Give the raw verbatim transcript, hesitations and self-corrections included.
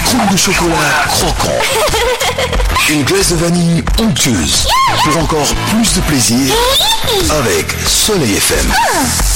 coupe de chocolat croquant. Une glace de vanille onctueuse. Pour encore plus de plaisir avec Soleil F M.